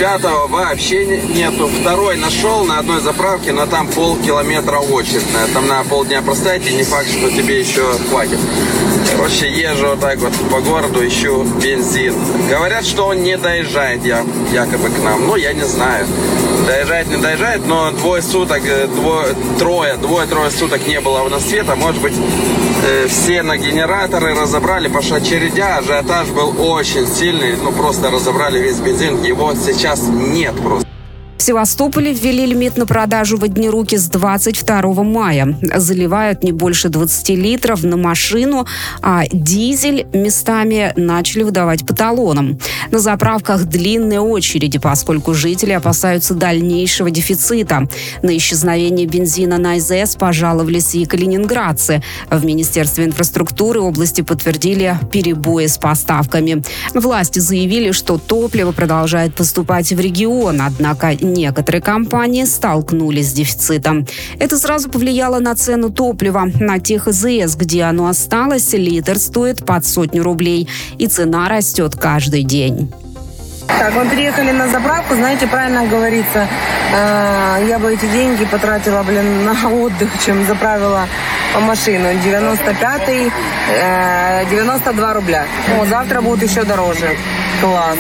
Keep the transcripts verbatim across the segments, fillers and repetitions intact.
Пятого вообще нету. Второй нашел на одной заправке, но там полкилометра очередная. Там на полдня простоять, и не факт, что тебе еще хватит. Короче, езжу вот так вот по городу, ищу бензин. Говорят, что он не доезжает я, якобы к нам. Ну, я не знаю. Доезжает, не доезжает, но двое суток, двое, трое, двое-трое суток не было у нас света. Может быть, э, все на генераторы разобрали, пошла очередя, ажиотаж был очень сильный. Ну, просто разобрали весь бензин, его сейчас нет просто. В Севастополе ввели лимит на продажу в одни руки с двадцать второго мая. Заливают не больше двадцати литров на машину, а дизель местами начали выдавать по талонам. На заправках длинные очереди, поскольку жители опасаются дальнейшего дефицита. На исчезновение бензина на АЗС пожаловались и калининградцы. В Министерстве инфраструктуры области подтвердили перебои с поставками. Власти заявили, что топливо продолжает поступать в регион, однако некоторые компании столкнулись с дефицитом. Это сразу повлияло на цену топлива. На тех АЗС, где оно осталось, литр стоит под сотню рублей. И цена растет каждый день. Так, мы приехали на заправку, знаете, правильно говорится, э, я бы эти деньги потратила, блин, на отдых, чем заправила машину. девяносто пятый, э, девяносто два рубля. О, завтра будет еще дороже. Класс.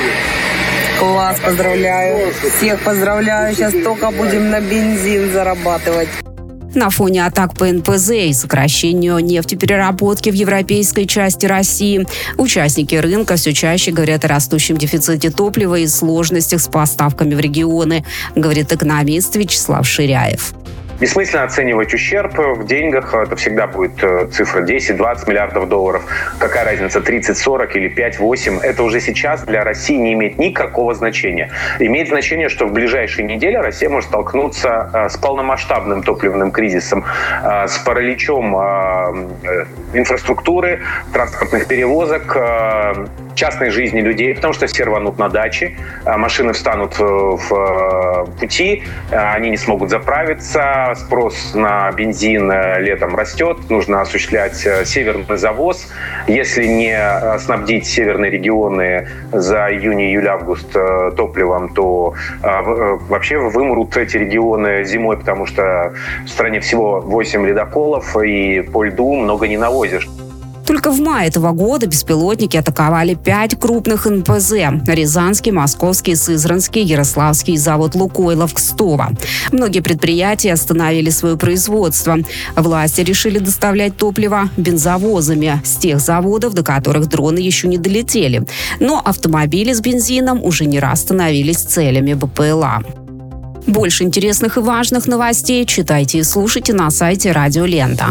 Класс, поздравляю. Всех поздравляю. Сейчас только будем на бензин зарабатывать. На фоне атак по эн пэ зэ и сокращению нефтепереработки в европейской части России участники рынка все чаще говорят о растущем дефиците топлива и сложностях с поставками в регионы, говорит экономист Вячеслав Ширяев. Бессмысленно оценивать ущерб в деньгах. Это всегда будет цифра десять-двадцать миллиардов долларов. Какая разница, тридцать-сорок или пять-восемь? Это уже сейчас для России не имеет никакого значения. Имеет значение, что в ближайшие недели Россия может столкнуться с полномасштабным топливным кризисом, с параличом инфраструктуры, транспортных перевозок, частной жизни людей, потому что все рванут на дачи, машины встанут в пути, они не смогут заправиться, спрос на бензин летом растет, нужно осуществлять северный завоз. Если не снабдить северные регионы за июнь, июль, август топливом, то вообще вымрут эти регионы зимой, потому что в стране всего восемь ледоколов, и по льду много не навозишь. Только в мае этого года беспилотники атаковали пять крупных эн пэ зэ – Рязанский, Московский, Сызранский, Ярославский и завод «Лукойл» в Кстово. Многие предприятия остановили свое производство. Власти решили доставлять топливо бензовозами с тех заводов, до которых дроны еще не долетели. Но автомобили с бензином уже не раз становились целями бэ пэ эл а. Больше интересных и важных новостей читайте и слушайте на сайте Радио Лента.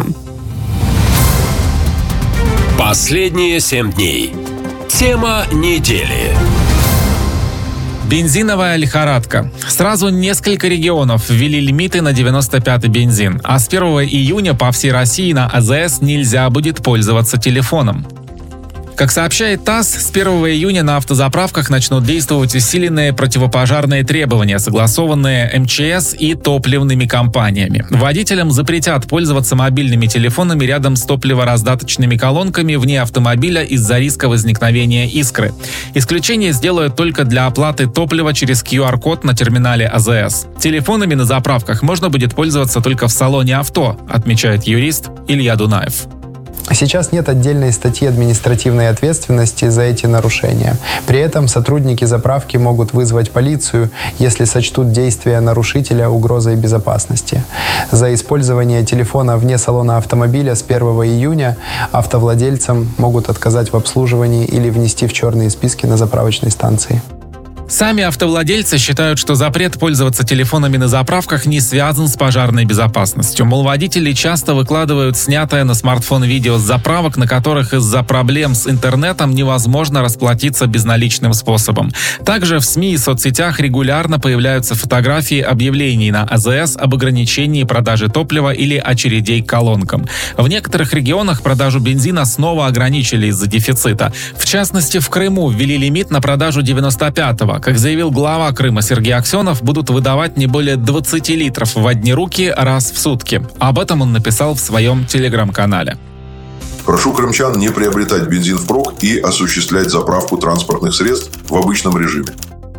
Последние семь дней. Тема недели. Бензиновая лихорадка. Сразу несколько регионов ввели лимиты на девяносто пятый бензин, а с первого июня по всей России на а зэ эс нельзя будет пользоваться телефоном. Как сообщает ТАСС, с первого июня на автозаправках начнут действовать усиленные противопожарные требования, согласованные эм че эс и топливными компаниями. Водителям запретят пользоваться мобильными телефонами рядом с топливораздаточными колонками вне автомобиля из-за риска возникновения искры. Исключение сделают только для оплаты топлива через ку ар код на терминале а зэ эс. Телефонами на заправках можно будет пользоваться только в салоне авто, отмечает юрист Илья Дунаев. Сейчас нет отдельной статьи административной ответственности за эти нарушения. При этом сотрудники заправки могут вызвать полицию, если сочтут действия нарушителя угрозой безопасности. За использование телефона вне салона автомобиля с первого июня автовладельцам могут отказать в обслуживании или внести в черные списки на заправочной станции. Сами автовладельцы считают, что запрет пользоваться телефонами на заправках не связан с пожарной безопасностью. Мол, водители часто выкладывают снятое на смартфон видео с заправок, на которых из-за проблем с интернетом невозможно расплатиться безналичным способом. Также в СМИ и соцсетях регулярно появляются фотографии объявлений на а зэ эс об ограничении продажи топлива или очередей к колонкам. В некоторых регионах продажу бензина снова ограничили из-за дефицита. В частности, в Крыму ввели лимит на продажу девяносто пятого. Как заявил глава Крыма Сергей Аксенов, будут выдавать не более двадцати литров в одни руки раз в сутки. Об этом он написал в своем телеграм-канале. Прошу крымчан не приобретать бензин впрок и осуществлять заправку транспортных средств в обычном режиме.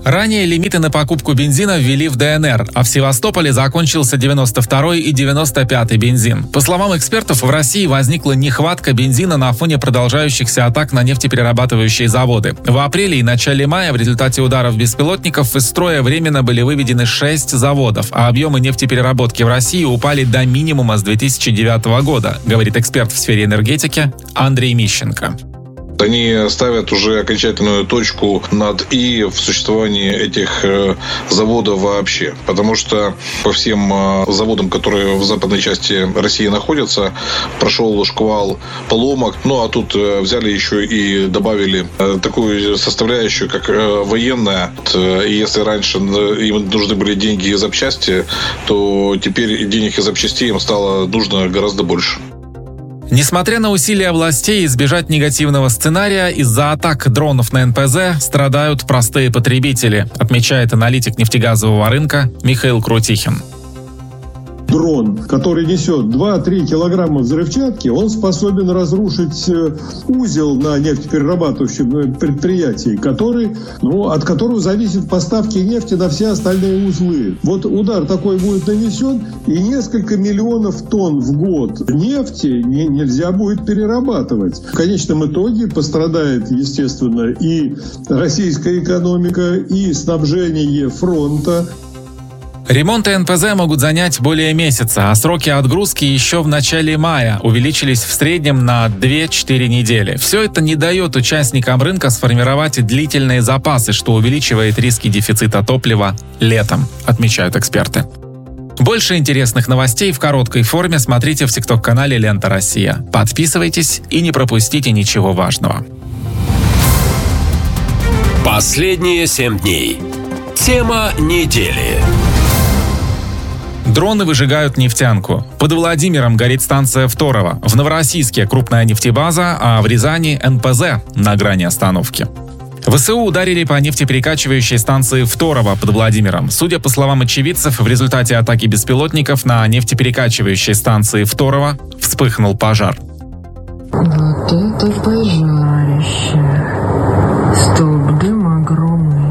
Ранее лимиты на покупку бензина ввели в ДНР, а в Севастополе закончился девяносто второй и девяносто пятый бензин. По словам экспертов, в России возникла нехватка бензина на фоне продолжающихся атак на нефтеперерабатывающие заводы. В апреле и начале мая в результате ударов беспилотников из строя временно были выведены шесть заводов, а объемы нефтепереработки в России упали до минимума с две тысячи девятого года, говорит эксперт в сфере энергетики Андрей Мищенко. Они ставят уже окончательную точку над «и» в существовании этих заводов вообще. Потому что по всем заводам, которые в западной части России находятся, прошел шквал поломок. Ну, а тут взяли еще и добавили такую составляющую, как военная. И если раньше им нужны были деньги и запчасти, то теперь денег и запчастей им стало нужно гораздо больше. Несмотря на усилия властей избежать негативного сценария, из-за атак дронов на эн пэ зэ страдают простые потребители, отмечает аналитик нефтегазового рынка Михаил Крутихин. Дрон, который несет два-три килограмма взрывчатки, он способен разрушить узел на нефтеперерабатывающем предприятии, который, ну, от которого зависят поставки нефти на все остальные узлы. Вот удар такой будет нанесен, и несколько миллионов тонн в год нефти не, нельзя будет перерабатывать. В конечном итоге пострадает, естественно, и российская экономика, и снабжение фронта. Ремонты эн пэ зэ могут занять более месяца, а сроки отгрузки еще в начале мая увеличились в среднем на две-четыре недели. Все это не дает участникам рынка сформировать длительные запасы, что увеличивает риски дефицита топлива летом, отмечают эксперты. Больше интересных новостей в короткой форме смотрите в тикток-канале «Лента Россия». Подписывайтесь и не пропустите ничего важного. Последние семь дней. Тема недели. Дроны выжигают нефтянку. Под Владимиром горит станция Второво. В Новороссийске крупная нефтебаза, а в Рязани эн пэ зэ на грани остановки. вэ эс у ударили по нефтеперекачивающей станции Второво под Владимиром. Судя по словам очевидцев, в результате атаки беспилотников на нефтеперекачивающей станции Второво вспыхнул пожар. Вот это пожарище. Столб дыма огромный,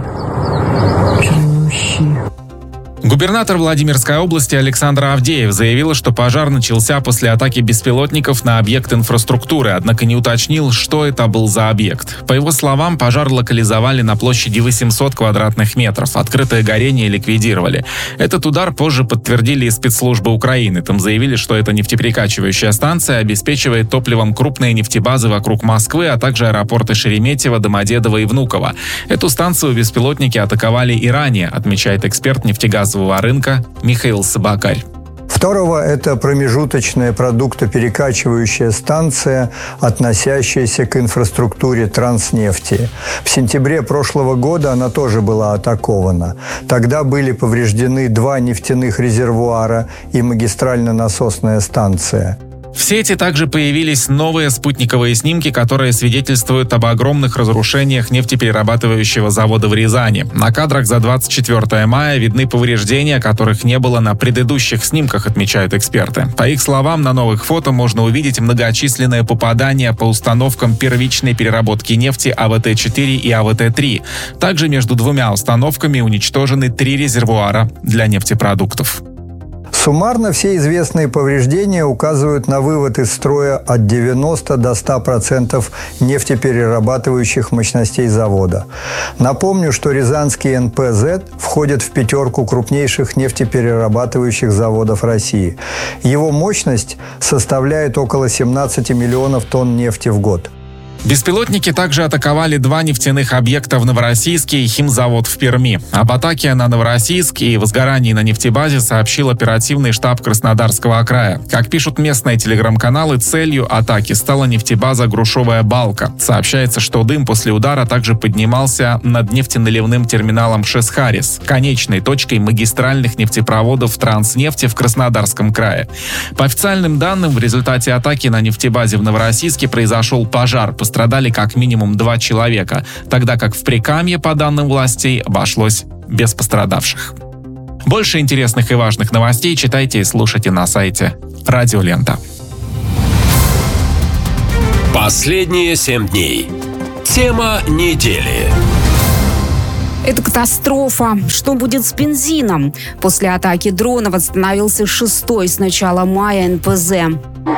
чернющий. Губернатор Владимирской области Александр Авдеев заявил, что пожар начался после атаки беспилотников на объект инфраструктуры, однако не уточнил, что это был за объект. По его словам, пожар локализовали на площади восемьсот квадратных метров. Открытое горение ликвидировали. Этот удар позже подтвердили и спецслужбы Украины. Там заявили, что эта нефтеперекачивающая станция обеспечивает топливом крупные нефтебазы вокруг Москвы, а также аэропорты Шереметьево, Домодедово и Внуково. Эту станцию беспилотники атаковали и ранее, отмечает эксперт нефтегазового рынка Михаил Собакарь. Второво – это промежуточная продуктоперекачивающая станция, относящаяся к инфраструктуре Транснефти. В сентябре прошлого года она тоже была атакована. Тогда были повреждены два нефтяных резервуара и магистрально-насосная станция. В сети также появились новые спутниковые снимки, которые свидетельствуют об огромных разрушениях нефтеперерабатывающего завода в Рязани. На кадрах за двадцать четвёртое мая видны повреждения, которых не было на предыдущих снимках, отмечают эксперты. По их словам, на новых фото можно увидеть многочисленные попадания по установкам первичной переработки нефти а вэ тэ четыре и а вэ тэ три. Также между двумя установками уничтожены три резервуара для нефтепродуктов. Суммарно все известные повреждения указывают на вывод из строя от девяноста до ста процентов нефтеперерабатывающих мощностей завода. Напомню, что Рязанский эн пэ зэ входит в пятерку крупнейших нефтеперерабатывающих заводов России. Его мощность составляет около семнадцати миллионов тонн нефти в год. Беспилотники также атаковали два нефтяных объекта в Новороссийске и химзавод в Перми. Об атаке на Новороссийск и возгорании на нефтебазе сообщил оперативный штаб Краснодарского края. Как пишут местные телеграм-каналы, целью атаки стала нефтебаза «Грушевая балка». Сообщается, что дым после удара также поднимался над нефтеналивным терминалом Шесхарис, конечной точкой магистральных нефтепроводов Транснефти в Краснодарском крае. По официальным данным, в результате атаки на нефтебазе в Новороссийске произошел пожар. Пострадали как минимум два человека, тогда как в Прикамье, по данным властей, обошлось без пострадавших. Больше интересных и важных новостей читайте и слушайте на сайте Радио Лента. Последние семь дней. Тема недели. Это катастрофа. Что будет с бензином? После атаки дронов остановился шестой с начала мая эн пэ зэ.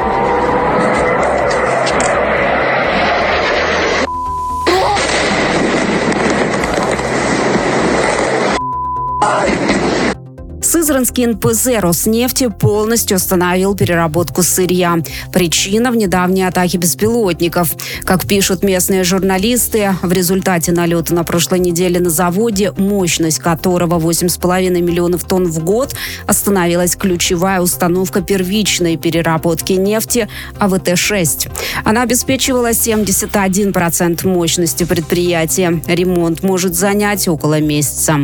Сызранский эн пэ зэ Роснефти полностью остановил переработку сырья. Причина в недавней атаке беспилотников. Как пишут местные журналисты, в результате налета на прошлой неделе на заводе, мощность которого восемь с половиной миллионов тонн в год, остановилась ключевая установка первичной переработки нефти а вэ тэ шесть. Она обеспечивала семьдесят один процент мощности предприятия. Ремонт может занять около месяца.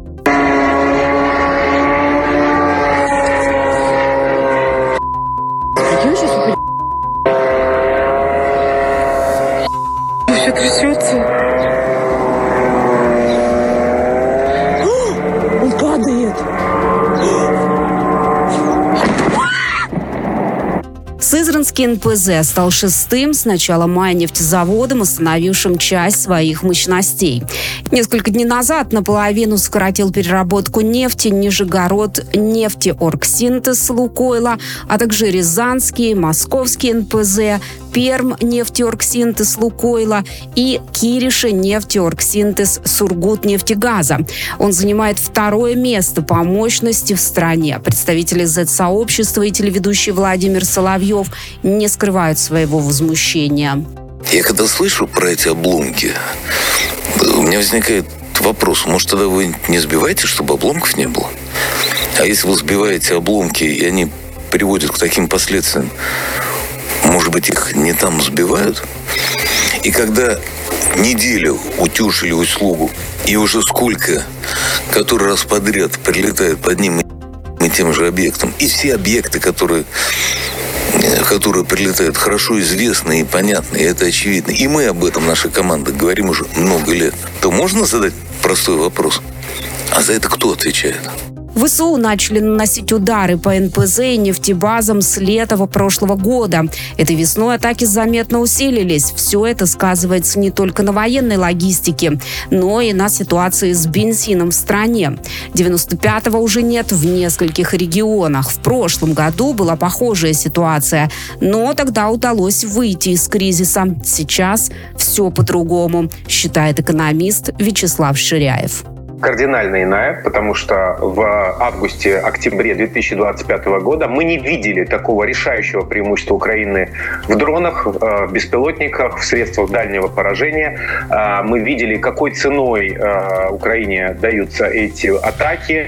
Все трясется. О, он падает. Сызранский эн пэ зэ стал шестым с начала мая нефтезаводом, остановившим часть своих мощностей. Несколько дней назад наполовину сократил переработку нефти Нижегород нефтеоргсинтез Лукойла, а также Рязанский, Московский эн пэ зэ, Перм нефтеоргсинтез Лукойла и Кириша нефтеоргсинтез Сургутнефтегаза. Он занимает второе место по мощности в стране. Представители зет-сообщества и телеведущий Владимир Соловьев не скрывают своего возмущения. Я когда слышу про эти обломки, у меня возникает вопрос, может, тогда вы не сбиваете, чтобы обломков не было? А если вы сбиваете обломки, и они приводят к таким последствиям, может быть, их не там сбивают? И когда неделю утюжили услугу, и уже сколько, который раз подряд прилетает под одним и тем же объектом, и все объекты, которые, которые прилетают, хорошо известны и понятны, и это очевидно, и мы об этом, наша команда, говорим уже много лет, то можно задать простой вопрос: а за это кто отвечает? вэ эс у начали наносить удары по эн пэ зэ и нефтебазам с лета прошлого года. Этой весной атаки заметно усилились. Все это сказывается не только на военной логистике, но и на ситуации с бензином в стране. девяносто пятого уже нет в нескольких регионах. В прошлом году была похожая ситуация, но тогда удалось выйти из кризиса. Сейчас все по-другому, считает экономист Вячеслав Ширяев. Кардинально иная, потому что в августе-октябре две тысячи двадцать пятого года мы не видели такого решающего преимущества Украины в дронах, в беспилотниках, в средствах дальнего поражения. Мы видели, какой ценой Украине даются эти атаки.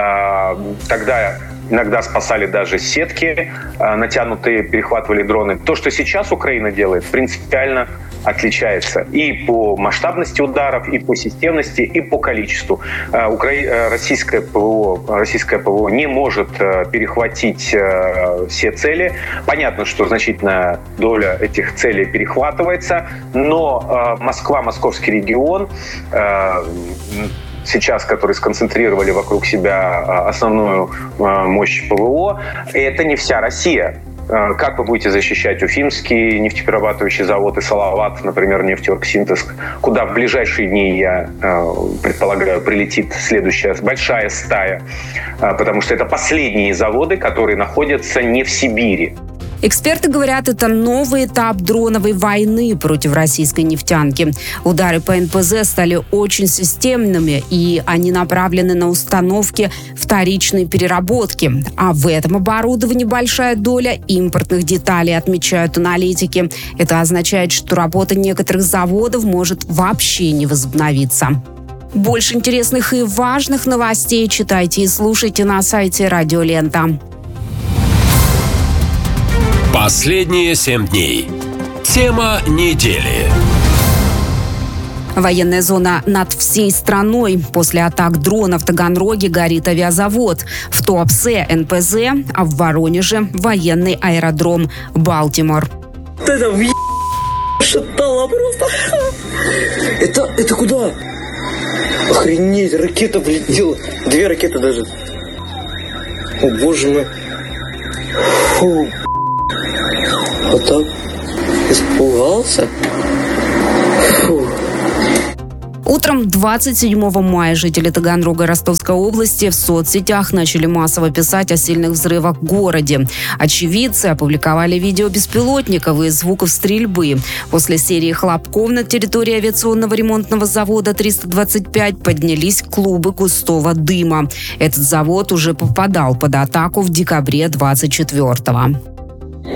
Тогда иногда спасали даже сетки, натянутые, перехватывали дроны. То, что сейчас Украина делает, принципиально отличается и по масштабности ударов, и по системности, и по количеству. Укра... Российское ПВО, российское ПВО не может перехватить все цели. Понятно, что значительная доля этих целей перехватывается, но Москва, московский регион, сейчас, которые сконцентрировали вокруг себя основную мощь ПВО, это не вся Россия. Как вы будете защищать Уфимский нефтеперерабатывающий завод и Салават, например, нефтеоргсинтез, куда в ближайшие дни, я предполагаю, прилетит следующая большая стая, потому что это последние заводы, которые находятся не в Сибири. Эксперты говорят, это новый этап дроновой войны против российской нефтянки. Удары по эн пэ зэ стали очень системными, и они направлены на установки вторичной переработки. А в этом оборудовании большая доля импортных деталей, отмечают аналитики. Это означает, что работа некоторых заводов может вообще не возобновиться. Больше интересных и важных новостей читайте и слушайте на сайте Радио Лента. Последние семь дней. Тема недели. Военная зона над всей страной. После атак дрона в Таганроге горит авиазавод. В Туапсе эн пэ зэ, а в Воронеже военный аэродром Балтимор. Это в*** шатало просто. Это, это куда? Охренеть, ракета влетела. Две ракеты даже. О, боже мой. Фу. Вот так. Испугался? Фу. Утром двадцать седьмого мая жители Таганрога и Ростовской области в соцсетях начали массово писать о сильных взрывах в городе. Очевидцы опубликовали видео беспилотников и звуков стрельбы. После серии хлопков на территории авиационного ремонтного завода триста двадцать пять поднялись клубы густого дыма. Этот завод уже попадал под атаку в декабре двадцать четвёртого.